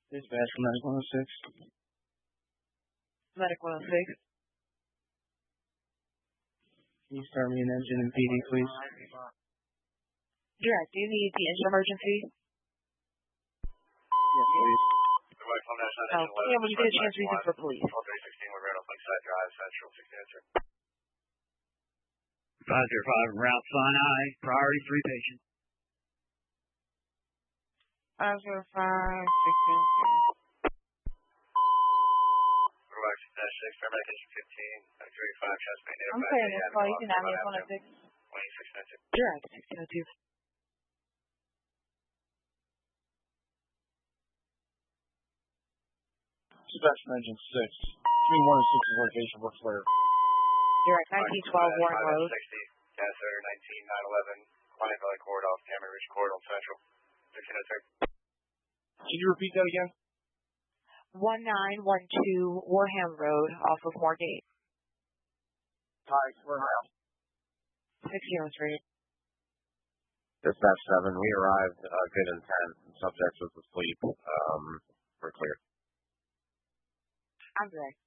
Dispatch from Medic 106. Medic 106. Can you start me an engine and PD, please? Direct, do you need the engine emergency? Yes, please. Oh, and when you get a chance, reason for police. 316, we're right off Lakeside Drive, Central 6 answer. 505 Route Sinai, priority 3 patients. 505, 6 paramedic 15, 35, chest pain. I'm clearing this call. You can have me at 106. 26 answer. Direct, 1602. Dispatch from Engine 6. Between 1 and 6's location for flare. Direct, 1912 Warren Road. 60, gas center 19, 911, Client Valley Court off Cameron Ridge Court on Central 1603. Can you repeat that again? 1912 Warham Road off of Moorgate. Hi, we're around. 603. Dispatch 7, we arrived, good intent. Subject was asleep. We're clear. I'm direct.